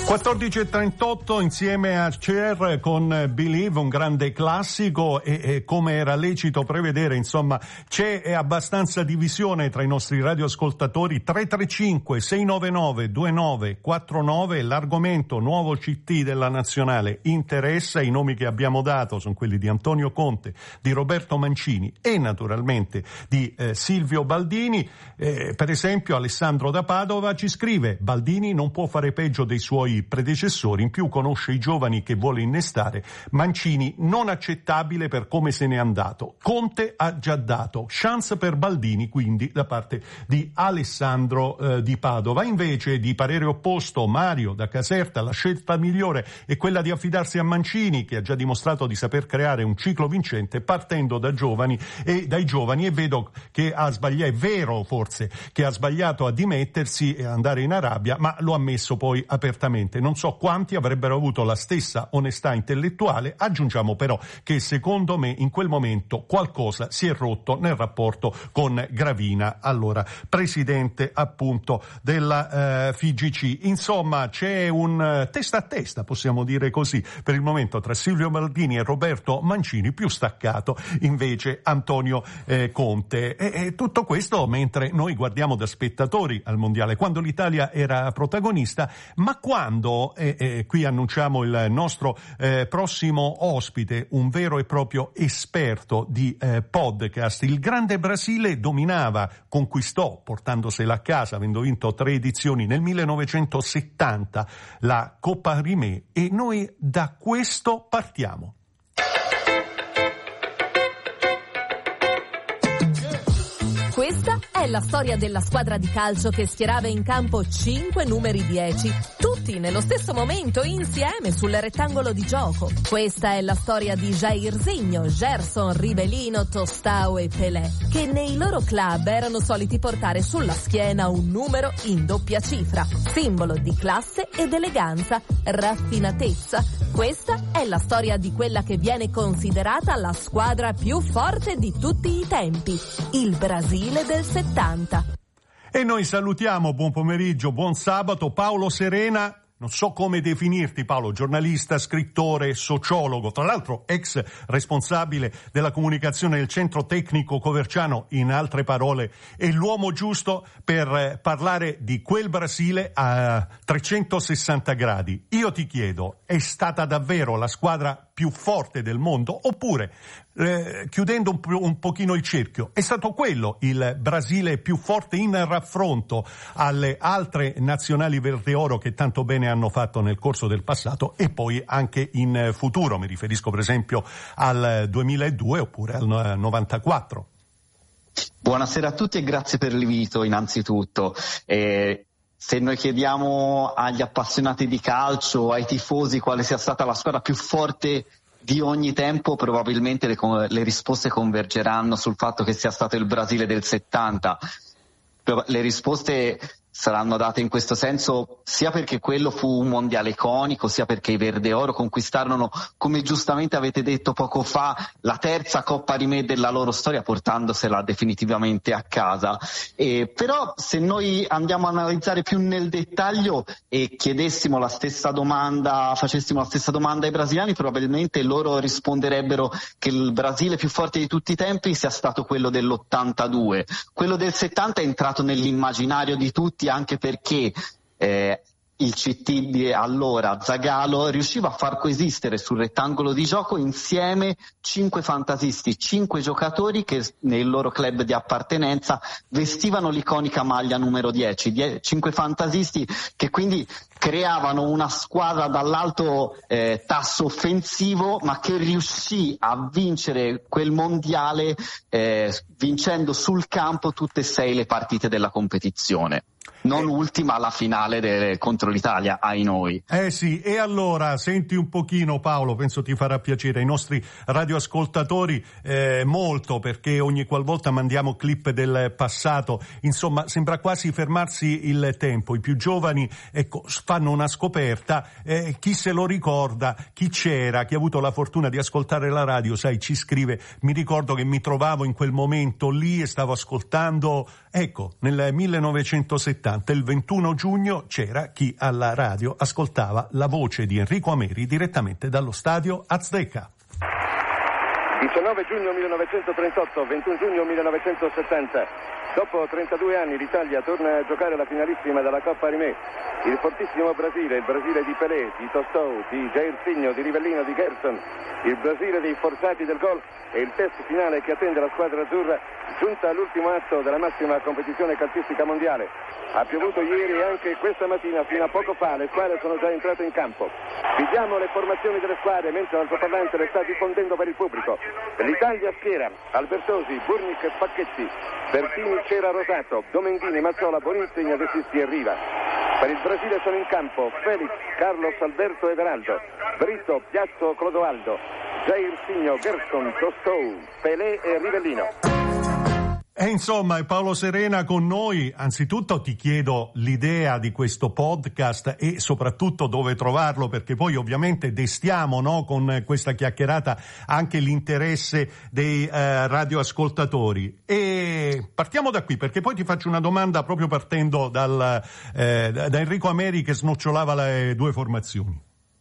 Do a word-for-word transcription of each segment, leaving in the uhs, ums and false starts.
quattordici e trentotto insieme a Cher con Believe, un grande classico, e, e come era lecito prevedere, insomma, c'è abbastanza divisione tra i nostri radioascoltatori. Tre tre cinque sei nove nove due nove quattro nove, l'argomento nuovo C T della Nazionale interessa, i nomi che abbiamo dato sono quelli di Antonio Conte, di Roberto Mancini e naturalmente di eh, Silvio Baldini. Eh, per esempio Alessandro da Padova ci scrive: Baldini non può fare peggio dei suoi predecessori, in più conosce i giovani che vuole innestare. Mancini non accettabile per come se n'è andato. Conte ha già dato. Chance per Baldini, quindi, da parte di Alessandro eh, di Padova. Invece, di parere opposto, Mario da Caserta: la scelta migliore è quella di affidarsi a Mancini, che ha già dimostrato di saper creare un ciclo vincente partendo da giovani e dai giovani, e vedo che ha sbagliato, è vero forse che ha sbagliato a dimettersi e andare in Arabia, ma lo ha ammesso poi apertamente. Non so quanti avrebbero avuto la stessa onestà intellettuale. Aggiungiamo però che secondo me in quel momento qualcosa si è rotto nel rapporto con Gravina, allora presidente appunto della eh, F I G C. Insomma, c'è un uh, testa a testa, possiamo dire così, per il momento tra Silvio Baldini e Roberto Mancini, più staccato invece Antonio eh, Conte. E, e tutto questo mentre noi guardiamo da spettatori al Mondiale, quando l'Italia era protagonista, ma quando E, e qui annunciamo il nostro eh, prossimo ospite, un vero e proprio esperto di eh, podcast. Il grande Brasile dominava, conquistò, portandosela a casa, avendo vinto tre edizioni nel millenovecentosettanta, la Coppa Rimè, e noi da questo partiamo. Questa è la storia della squadra di calcio che schierava in campo cinque numeri dieci, tutti nello stesso momento, insieme sul rettangolo di gioco. Questa è la storia di Jairzinho, Gerson, Rivellino, Tostao e Pelé, che nei loro club erano soliti portare sulla schiena un numero in doppia cifra, simbolo di classe ed eleganza, raffinatezza. Questa è la storia di quella che viene considerata la squadra più forte di tutti i tempi, il Brasile del settanta. E noi salutiamo, buon pomeriggio, buon sabato, Paolo Serena. Non so come definirti, Paolo, giornalista, scrittore, sociologo, tra l'altro ex responsabile della comunicazione del Centro Tecnico Coverciano, in altre parole è l'uomo giusto per parlare di quel Brasile a trecentosessanta gradi. Io ti chiedo, è stata davvero la squadra più forte del mondo, oppure, eh, chiudendo un, un pochino il cerchio, è stato quello il Brasile più forte in raffronto alle altre nazionali verde oro che tanto bene hanno fatto nel corso del passato e poi anche in futuro? Mi riferisco per esempio al duemiladue oppure al novantaquattro. Buonasera a tutti e grazie per l'invito innanzitutto. Eh... Se noi chiediamo agli appassionati di calcio, ai tifosi, quale sia stata la squadra più forte di ogni tempo, probabilmente le, le risposte convergeranno sul fatto che sia stato il Brasile del settanta. Le risposte saranno date in questo senso sia perché quello fu un mondiale iconico, sia perché i Verde Oro conquistarono, come giustamente avete detto poco fa, la terza Coppa Rimè della loro storia, portandosela definitivamente a casa. E però se noi andiamo a analizzare più nel dettaglio e chiedessimo la stessa domanda, facessimo la stessa domanda ai brasiliani, probabilmente loro risponderebbero che il Brasile più forte di tutti i tempi sia stato quello dell'ottantadue. Quello del settanta è entrato nell'immaginario di tutti, anche perché eh, il C T di allora, Zagallo, riusciva a far coesistere sul rettangolo di gioco insieme cinque fantasisti, cinque giocatori che nei loro club di appartenenza vestivano l'iconica maglia numero dieci, die- cinque fantasisti che quindi creavano una squadra dall'alto eh, tasso offensivo, ma che riuscì a vincere quel mondiale eh, vincendo sul campo tutte e sei le partite della competizione. Non ultima la finale de- contro l'Italia, ai noi. Eh sì, e allora senti un pochino, Paolo, penso ti farà piacere ai nostri radioascoltatori eh, molto, perché ogni qualvolta mandiamo clip del passato, insomma sembra quasi fermarsi il tempo. I più giovani, ecco, fanno una scoperta, eh, chi se lo ricorda, chi c'era, chi ha avuto la fortuna di ascoltare la radio, sai, ci scrive: mi ricordo che mi trovavo in quel momento lì e stavo ascoltando, ecco, nel millenovecentosettanta, il ventuno giugno, c'era chi alla radio ascoltava la voce di Enrico Ameri direttamente dallo stadio Azteca. diciannove giugno millenovecentotrentotto, ventuno giugno millenovecentosettanta. Dopo trentadue anni l'Italia torna a giocare la finalissima della Coppa Rimè. Il fortissimo Brasile, il Brasile di Pelé, di Tostò, di Jairzinho, di Rivellino, di Gerson, il Brasile dei forzati del gol e il test finale che attende la squadra azzurra, giunta all'ultimo atto della massima competizione calcistica mondiale. Ha piovuto ieri e anche questa mattina, fino a poco fa, le squadre sono già entrate in campo. Vediamo le formazioni delle squadre mentre l'altoparlante le sta diffondendo per il pubblico. L'Italia schiera Albertosi, Burnic e Pacchetti, Bertini, Cera, Rosato, Domenghini, Mazzola, Boninzegna, De Sisti e Riva. Per il Brasile sono in campo Felix, Carlos Alberto Everaldo, Brito, Piazzo, Clodoaldo, Jairzinho, Gerson, Tostò, Pelé e Rivellino. E insomma, Paolo Serena con noi. Anzitutto ti chiedo l'idea di questo podcast e soprattutto dove trovarlo, perché poi ovviamente destiamo, no, con questa chiacchierata anche l'interesse dei eh, radioascoltatori. E partiamo da qui, perché poi ti faccio una domanda proprio partendo dal, eh, da Enrico Ameri che snocciolava le due formazioni.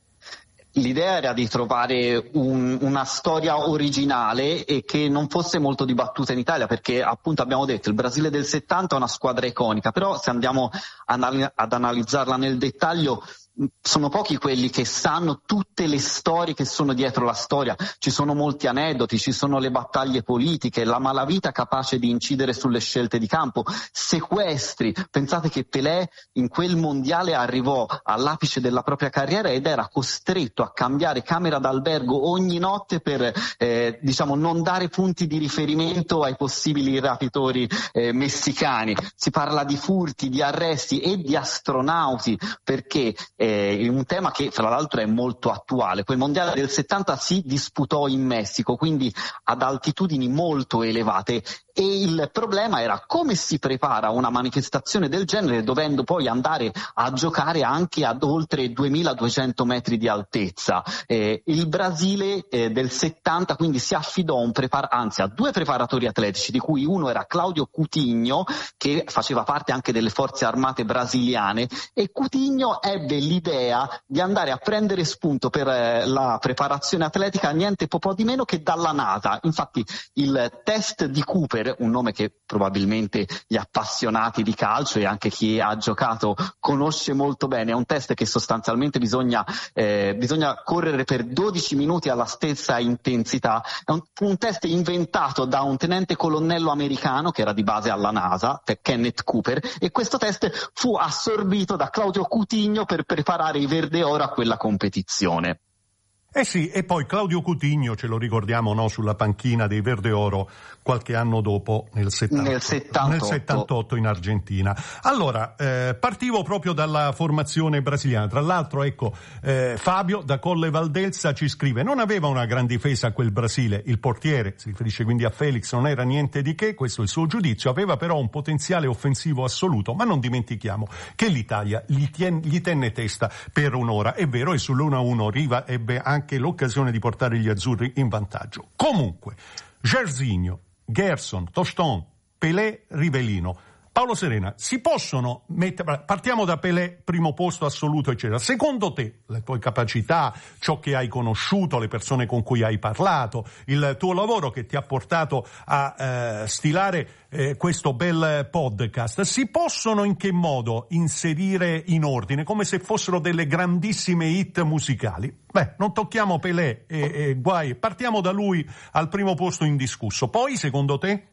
L'idea era di trovare un, una storia originale e che non fosse molto dibattuta in Italia, perché appunto abbiamo detto il Brasile del settanta è una squadra iconica, però se andiamo anal- ad analizzarla nel dettaglio sono pochi quelli che sanno tutte le storie che sono dietro la storia. Ci sono molti aneddoti, ci sono le battaglie politiche, la malavita capace di incidere sulle scelte di campo, sequestri. Pensate che Pelé in quel mondiale arrivò all'apice della propria carriera ed era costretto a cambiare camera d'albergo ogni notte per eh, diciamo non dare punti di riferimento ai possibili rapitori eh, messicani. Si parla di furti, di arresti e di astronauti, perché eh, un tema che tra l'altro è molto attuale. Quel mondiale del settanta si disputò in Messico, quindi ad altitudini molto elevate, e il problema era come si prepara una manifestazione del genere dovendo poi andare a giocare anche ad oltre duemiladuecento metri di altezza. Eh, il Brasile eh, del settanta quindi si affidò a un prepar- anzi a due preparatori atletici, di cui uno era Claudio Coutinho, che faceva parte anche delle forze armate brasiliane, e Coutinho ebbe l'idea di andare a prendere spunto per eh, la preparazione atletica niente po' di meno che dalla NASA. Infatti il test di Cooper, un nome che probabilmente gli appassionati di calcio e anche chi ha giocato conosce molto bene, è un test che sostanzialmente bisogna, eh, bisogna correre per dodici minuti alla stessa intensità. È un, un test inventato da un tenente colonnello americano che era di base alla NASA, Kenneth Cooper, e questo test fu assorbito da Claudio Coutinho per preparare i Verde Oro a quella competizione. Eh sì, e poi Claudio Coutinho, ce lo ricordiamo, no, sulla panchina dei Verde Oro qualche anno dopo, nel settantotto, nel settantotto. Nel settantotto in Argentina. Allora, eh, partivo proprio dalla formazione brasiliana. Tra l'altro, ecco, eh, Fabio da Colle Valdelsa ci scrive: non aveva una gran difesa quel Brasile, il portiere, si riferisce quindi a Felix, non era niente di che, questo è il suo giudizio, aveva però un potenziale offensivo assoluto, ma non dimentichiamo che l'Italia gli, tien- gli tenne testa per un'ora. È vero, e sull'uno a uno Riva ebbe anche l'occasione di portare gli azzurri in vantaggio. Comunque, Jairzinho, Gerson, Tostò, Pelé, Rivellino. Paolo Serena, si possono mettere, partiamo da Pelé, primo posto assoluto, eccetera. Secondo te, le tue capacità, ciò che hai conosciuto, le persone con cui hai parlato, il tuo lavoro che ti ha portato a eh, stilare eh, questo bel podcast, si possono in che modo inserire in ordine, come se fossero delle grandissime hit musicali? Beh, non tocchiamo Pelé e, e guai, partiamo da lui al primo posto indiscusso. Poi, secondo te?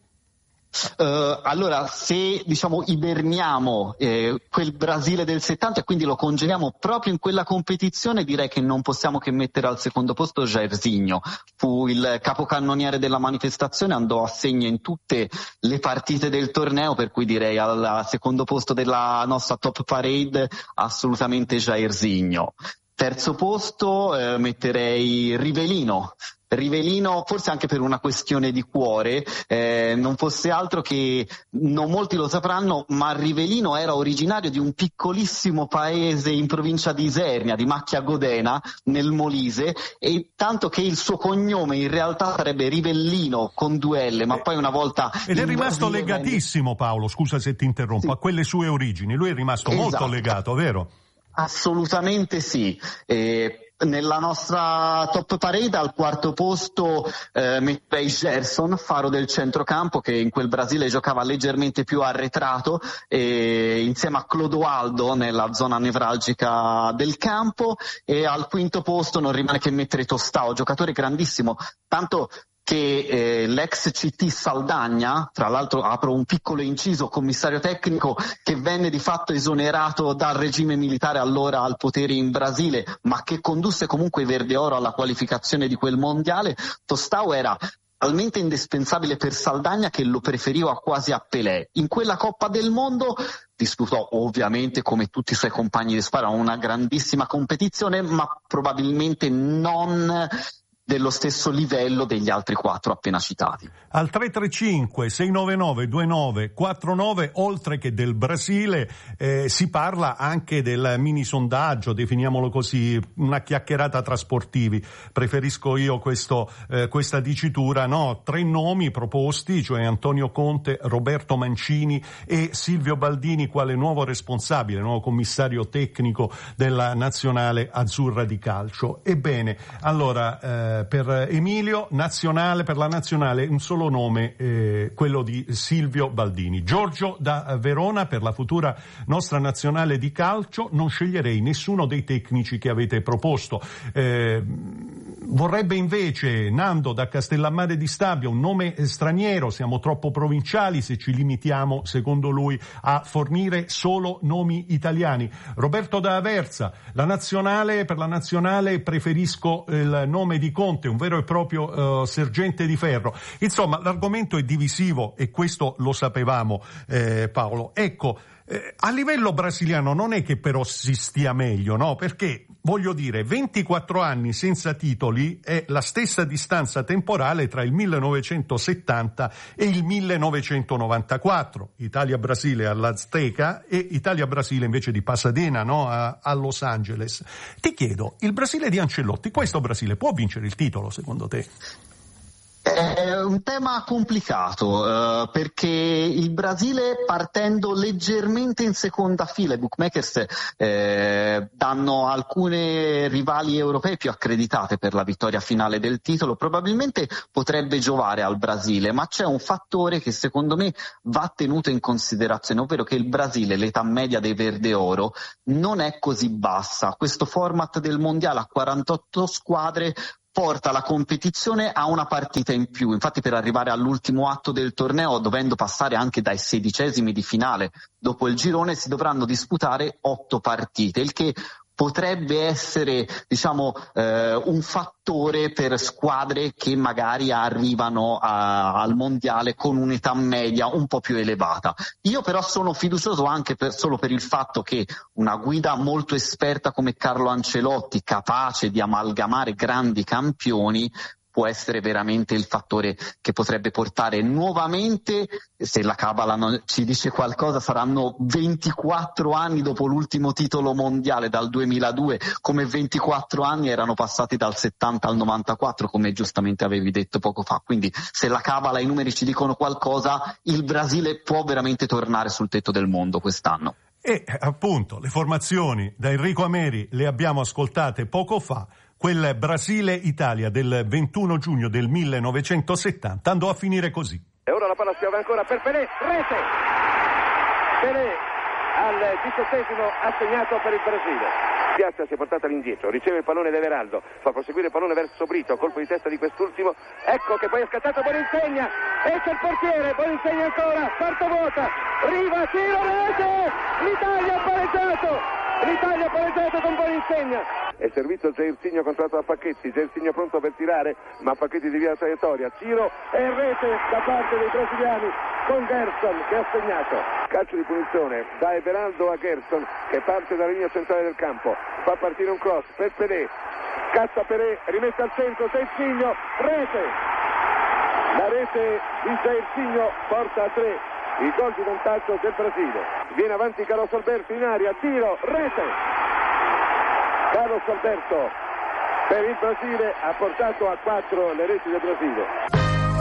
Uh, allora, se diciamo iberniamo eh, quel Brasile del settanta e quindi lo congeliamo proprio in quella competizione, direi che non possiamo che mettere al secondo posto Jairzinho. Fu il capocannoniere della manifestazione, andò a segno in tutte le partite del torneo, per cui direi al secondo posto della nostra top parade assolutamente Jairzinho. Terzo posto eh, metterei Rivellino. Rivellino, forse anche per una questione di cuore, eh, non fosse altro che, non molti lo sapranno, ma Rivellino era originario di un piccolissimo paese in provincia di Isernia, di Macchia Godena, nel Molise, e tanto che il suo cognome in realtà sarebbe Rivellino con due L, ma poi una volta... Ed è rimasto legatissimo, Paolo, scusa se ti interrompo, sì, a quelle sue origini, lui è rimasto esatto. molto legato, vero? Assolutamente sì. Eh, Nella nostra top parade al quarto posto eh, metterei Gerson, faro del centrocampo, che in quel Brasile giocava leggermente più arretrato, e insieme a Clodoaldo nella zona nevralgica del campo. E al quinto posto non rimane che mettere Tostao, giocatore grandissimo, tanto che eh, l'ex C T Saldagna, tra l'altro apro un piccolo inciso, commissario tecnico che venne di fatto esonerato dal regime militare allora al potere in Brasile, ma che condusse comunque i Verde Oro alla qualificazione di quel mondiale. Tostao era talmente indispensabile per Saldagna che lo preferiva quasi a Pelé. In quella Coppa del Mondo disputò ovviamente, come tutti i suoi compagni di squadra, una grandissima competizione, ma probabilmente non dello stesso livello degli altri quattro appena citati. Al tre tre cinque sei nove nove due nove quattro nove, oltre che del Brasile, eh, si parla anche del mini sondaggio, definiamolo così, una chiacchierata tra sportivi. Preferisco io questo, eh, questa dicitura, no? Tre nomi proposti, cioè Antonio Conte, Roberto Mancini e Silvio Baldini quale nuovo responsabile, nuovo commissario tecnico della nazionale azzurra di calcio. Ebbene, allora, eh, per Emilio, nazionale, per la nazionale un solo nome, eh, quello di Silvio Baldini. Giorgio da Verona, per la futura nostra nazionale di calcio non sceglierei nessuno dei tecnici che avete proposto. Eh, vorrebbe invece Nando da Castellammare di Stabia un nome straniero, siamo troppo provinciali se ci limitiamo, secondo lui, a fornire solo nomi italiani. Roberto da Aversa, la nazionale, per la nazionale preferisco il nome di Conte, un vero e proprio uh, sergente di ferro. Insomma, l'argomento è divisivo e questo lo sapevamo, eh, Paolo. Ecco, eh, a livello brasiliano non è che però si stia meglio, no? Perché, voglio dire, ventiquattro anni senza titoli è la stessa distanza temporale tra il millenovecentosettanta e il millenovecentonovantaquattro. Italia-Brasile all'Azteca e Italia-Brasile invece di Pasadena, no? A, a Los Angeles. Ti chiedo, il Brasile di Ancelotti, questo Brasile può vincere il titolo secondo te? È un tema complicato eh, perché il Brasile, partendo leggermente in seconda fila, i bookmakers eh, danno alcune rivali europee più accreditate per la vittoria finale del titolo, probabilmente potrebbe giovare al Brasile, ma c'è un fattore che secondo me va tenuto in considerazione, ovvero che il Brasile, l'età media dei Verde Oro, non è così bassa. Questo format del mondiale a quarantotto squadre porta la competizione a una partita in più. Infatti, per arrivare all'ultimo atto del torneo, dovendo passare anche dai sedicesimi di finale dopo il girone, si dovranno disputare otto partite, il che potrebbe essere, diciamo, eh, un fattore per squadre che magari arrivano a, al mondiale con un'età media un po' più elevata. Io però sono fiducioso anche per, solo per il fatto che una guida molto esperta come Carlo Ancelotti, capace di amalgamare grandi campioni, può essere veramente il fattore che potrebbe portare nuovamente, se la Cabala non ci dice qualcosa, saranno ventiquattro anni dopo l'ultimo titolo mondiale dal duemiladue, come ventiquattro anni erano passati dal settanta al novantaquattro, come giustamente avevi detto poco fa. Quindi se la Cabala e i numeri ci dicono qualcosa, il Brasile può veramente tornare sul tetto del mondo quest'anno. E appunto le formazioni da Enrico Ameri le abbiamo ascoltate poco fa. Quel Brasile-Italia del ventuno giugno del millenovecentosettanta andò a finire così. E ora la palla spiova ancora per Pelé, rete! Pelé al diciottesimo ha segnato per il Brasile. Piazza si è portata all'indietro, riceve il pallone da Everaldo, fa proseguire il pallone verso Brito, colpo di testa di quest'ultimo, ecco che poi è scattato Boninsegna, e c'è il portiere, Boninsegna ancora, porta vuota, Riva, tiro, rete! L'Italia ha pareggiato! L'Italia ha pareggiato con Boninsegna, È servito Jairzinho controllato da Pacchetti, Jairzinho pronto per tirare, ma Pacchetti devia la traiettoria, tiro e rete da parte dei brasiliani con Gerson che ha segnato. Calcio di punizione da Everaldo a Gerson che parte dalla linea centrale del campo, fa partire un cross per Pelé, cazza Pelé, rimessa al centro, Jairzinho, rete! La rete di Jairzinho porta a tre il gol di vantaggio del Brasile. Viene avanti Carlos Alberto in aria, tiro, rete! Carlos Alberto per il Brasile ha portato a quattro le reti del Brasile.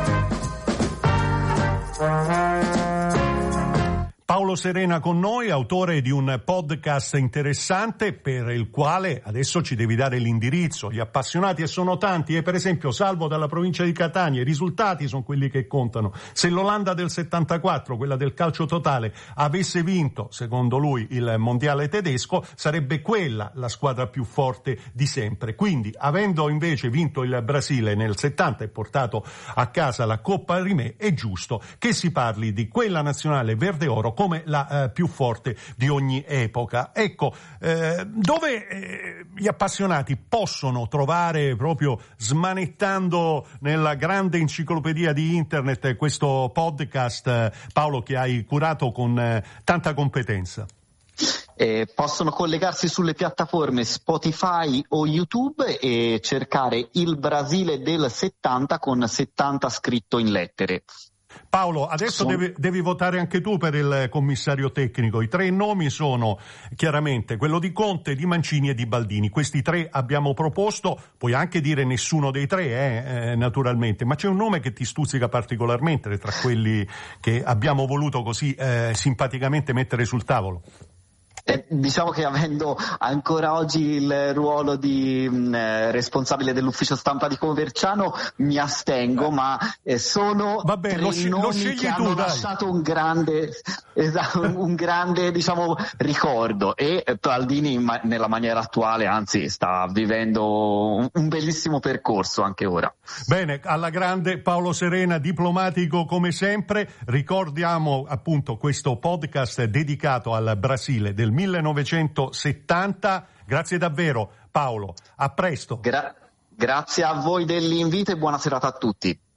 Paolo Serena con noi, autore di un podcast interessante per il quale adesso ci devi dare l'indirizzo. Gli appassionati, e sono tanti, e per esempio Salvo dalla provincia di Catania, i risultati sono quelli che contano. Se l'Olanda del settantaquattro, quella del calcio totale, avesse vinto, secondo lui, il mondiale tedesco, sarebbe quella la squadra più forte di sempre. Quindi, avendo invece vinto il Brasile nel settanta e portato a casa la Coppa Rimè, è giusto che si parli di quella nazionale verde-oro come la eh, più forte di ogni epoca. Ecco, eh, dove eh, gli appassionati possono trovare, proprio smanettando nella grande enciclopedia di internet, questo podcast, eh, Paolo, che hai curato con eh, tanta competenza? Eh, possono collegarsi sulle piattaforme Spotify o YouTube e cercare il Brasile del settanta con settanta scritto in lettere. Paolo, adesso devi, devi votare anche tu per il commissario tecnico. I tre nomi sono chiaramente quello di Conte, di Mancini e di Baldini. Questi tre abbiamo proposto, puoi anche dire nessuno dei tre, eh, eh, naturalmente, ma c'è un nome che ti stuzzica particolarmente tra quelli che abbiamo voluto così eh, simpaticamente mettere sul tavolo. Eh, diciamo che avendo ancora oggi il ruolo di mh, responsabile dell'ufficio stampa di Coverciano mi astengo, ma eh, sono Vabbè, tre lo sci- nomi lo scegli che tu, hanno dai. lasciato un grande, esatto, un grande diciamo ricordo, e Baldini in ma- nella maniera attuale anzi sta vivendo un, un bellissimo percorso anche ora. Bene, alla grande Paolo Serena, diplomatico come sempre. Ricordiamo appunto questo podcast dedicato al Brasile del millenovecentosettanta. Grazie davvero Paolo, a presto. Gra- grazie a voi dell'invito e buona serata a tutti.